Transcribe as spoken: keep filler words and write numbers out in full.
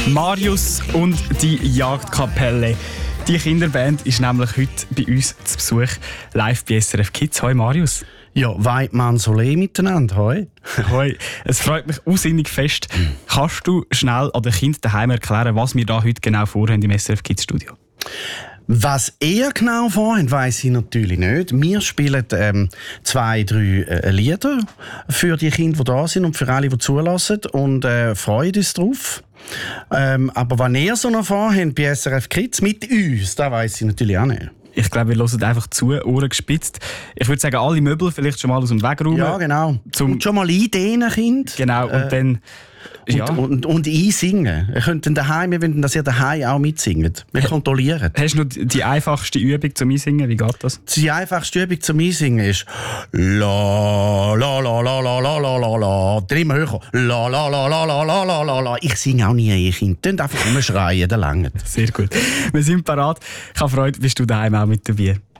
Marius und die Jagdkapelle. Die Kinderband ist nämlich heute bei uns zu Besuch, live bei S R F Kids. Hoi Marius. Ja, Weidmann Solé miteinander. Hoi. Hoi. Es freut mich unsinnig fest. Kannst du schnell an den Kindern daheim erklären, was wir da heute genau vorhaben im S R F Kids Studio? Was ihr genau vorhabt, weiss ich natürlich nicht. Wir spielen ähm, zwei, drei äh, Lieder für die Kinder, die da sind und für alle, die zulassen und äh, freuen uns drauf. Ähm, aber was ihr so noch vorhabt bei S R F Kids mit uns, das weiss ich natürlich auch nicht. Ich glaube, wir hören einfach zu, Ohren gespitzt. Ich würde sagen, alle Möbel vielleicht schon mal aus dem Weg räumen. Ja, genau. Zum und schon mal eindehnen, Kind. Genau, und äh, dann... Ja. Und, und, und einsingen. Ihr könnt dann daheim, wir wollen, dass ihr daheim auch mitsingt. Wir kontrollieren. Hast du noch die einfachste Übung zum Einsingen? Wie geht das? Die einfachste Übung zum Einsingen ist La la la la la la la la la. Dann immer höher. La la la la la la la la la. Ich singe auch nie, ihr Kind. Tönt einfach immer schreien, der lange. Sehr gut. Wir sind parat. Ich habe Freude, bist du daheim auch mit dabei.